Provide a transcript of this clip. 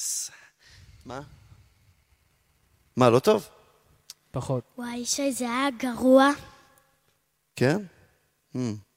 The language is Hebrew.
מה? מה, לא טוב? פחות. וואי, שי, זה היה גרוע. כן?